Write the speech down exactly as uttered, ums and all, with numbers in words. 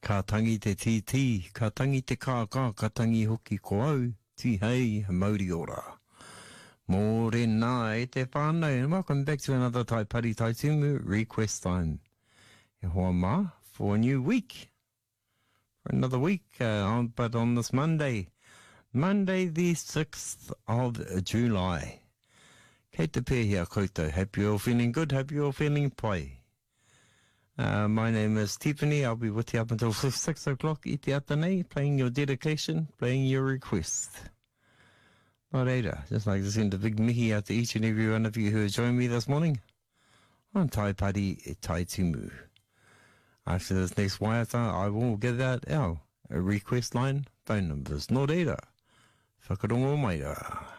Ka tangi te ti ti, ka tangi te kā kā, ka tangi hoki ko au, ti hei, mauri ora. Mō re nā e te whānau, and welcome back to another Tai Pari Tai Tumu request time. E hoa mā, for a new week. For another week, uh, on, but on this Monday, Monday the sixth of July. Kei te pēhia koutou, hope you're all feeling good, hope you're all feeling pai. Uh, my name is Tiffany. I'll be with you up until six o'clock i te atanei, playing your dedication, playing your request. Nā reira, just like to send a big mihi out to each and every one of you who have joined me this morning on Tai Pari Tai Tumu. After this next waiata, I will give out our request line phone numbers. Nō reira, whakarongo mai rā.